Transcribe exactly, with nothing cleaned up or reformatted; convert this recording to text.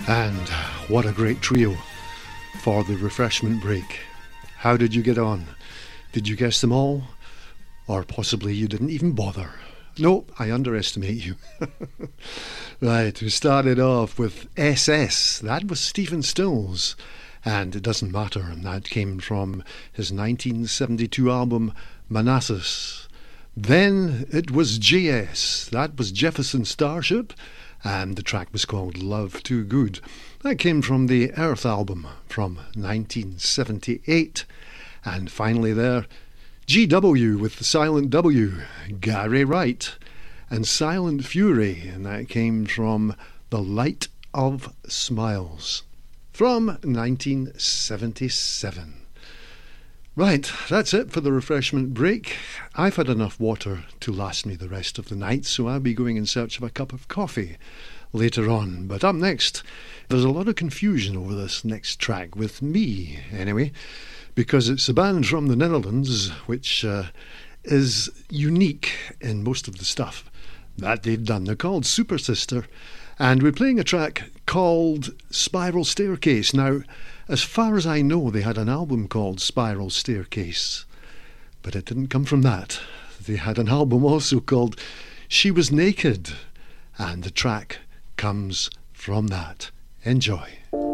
And what a great trio for the refreshment break. How did you get on? Did you guess them all? Or possibly you didn't even bother? No, I underestimate you. Right, we started off with S S. That was Stephen Stills. And it doesn't matter, and that came from his nineteen seventy-two album Manassas. Then it was J S. That was Jefferson Starship. And the track was called Love Too Good. That came from the Earth album from nineteen seventy-eight. And finally there, G W with the silent W, Gary Wright, and Silent Fury, and that came from The Light of Smiles from nineteen seventy-seven. Right, that's it for the refreshment break. I've had enough water to last me the rest of the night, so I'll be going in search of a cup of coffee later on. But up next, there's a lot of confusion over this next track, with me anyway, because it's a band from the Netherlands which uh, is unique in most of the stuff that they've done. They're called Super Sister, and we're playing a track called Spiral Staircase. Now, as far as I know, they had an album called Spiral Staircase, but it didn't come from that. They had an album also called She Was Naked, and the track comes from that. Enjoy.